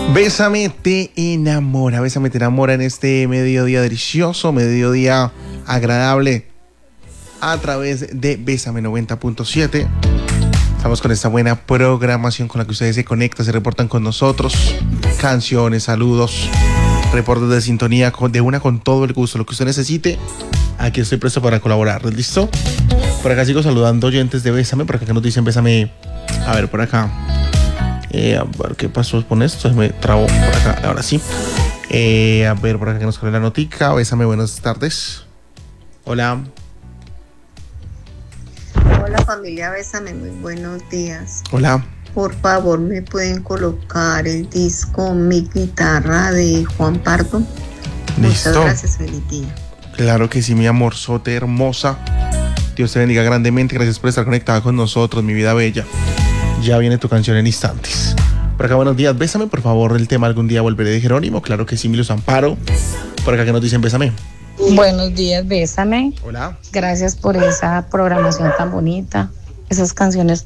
Bésame te enamora, bésame te enamora en este mediodía delicioso, mediodía agradable a través de Bésame 90.7. Estamos con esta buena programación con la que ustedes se conectan, se reportan con nosotros, canciones, saludos, reportes de sintonía, con todo el gusto, lo que usted necesite. Aquí estoy presto para colaborar, ¿listo? Por acá sigo saludando oyentes de Bésame, por acá que nos dicen Bésame, a ver, por acá. A ver qué pasó con esto, se me trabó por acá, ahora sí. A ver, por acá que nos corre la notica. Bésame, buenas tardes. Hola. Hola familia, Bésame, muy buenos días. Hola. Por favor, ¿me pueden colocar el disco Mi Guitarra de Juan Pardo? Listo. Muchas gracias, feliz día. Claro que sí, mi amorzote hermosa. Dios te bendiga grandemente, gracias por estar conectada con nosotros, mi vida bella. Ya viene tu canción en instantes. Por acá, buenos días, Bésame, por favor, el tema Algún día volveré de Jerónimo. Claro que sí, Milos Amparo. Por acá que nos dicen Bésame. Buenos días, Bésame. Hola. Gracias por esa programación tan bonita, esas canciones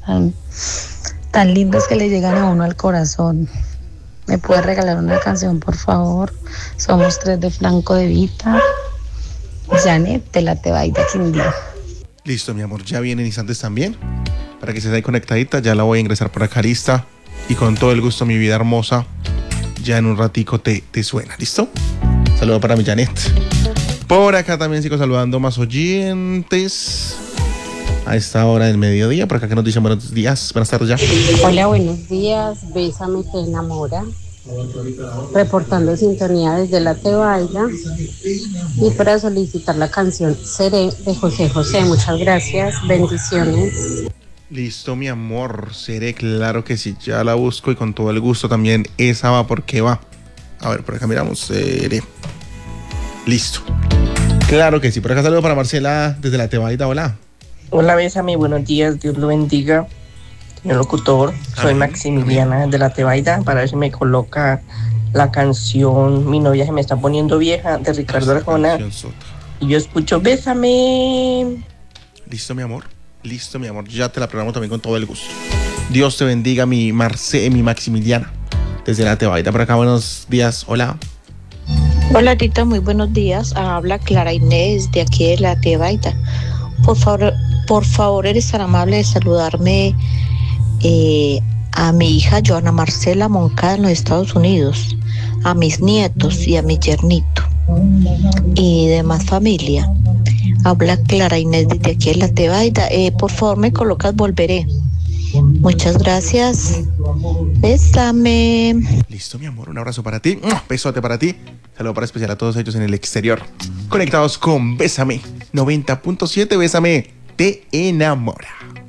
tan lindas que le llegan a uno al corazón. ¿Me puede regalar una canción, por favor? Somos 3 de Franco de Vita. Janet de la Tebaida Quindío. Listo, mi amor, ya viene en instantes también. Para que estés ahí conectadita, ya la voy a ingresar por acá, lista. Y con todo el gusto, mi vida hermosa, ya en un ratico te suena, ¿listo? Saludo para mi Janet. Por acá también sigo saludando más oyentes a esta hora del mediodía. Por acá que nos dicen buenos días, buenas tardes ya. Hola, buenos días, Bésame te enamora. Reportando sintonía desde la Tebaida y para solicitar la canción Seré de José José. Muchas gracias, bendiciones. Listo, mi amor, Seré, claro que sí, ya la busco y con todo el gusto también. Esa va porque va. A ver, por acá miramos, Seré. Listo. Claro que sí, por acá saludo para Marcela desde la Tebaida, hola. Hola, Bésame, buenos días, Dios lo bendiga. Señor locutor, soy Maximiliana de la Tebaida, para ver si me coloca la canción Mi novia se me está poniendo vieja de Ricardo Arjona. Y yo escucho Bésame. Listo, mi amor. Listo, mi amor. Ya te la programo también con todo el gusto. Dios te bendiga, mi Maximiliana desde la Tebaida. Por acá, buenos días. Hola. Hola, Tita, muy buenos días. Habla Clara Inés de aquí de la Tebaida. Por favor, eres tan amable de saludarme a mi hija Joana Marcela Moncada en los Estados Unidos, a mis nietos y a mi yernito y demás familia. Habla Clara Inés desde aquí en la Tebaida. Por favor, me colocas Volveré. Muchas gracias. Bésame. Listo, mi amor, un abrazo para ti, besote para ti. Saludo para especial a todos ellos en el exterior, conectados con Bésame 90.7. Bésame te enamora.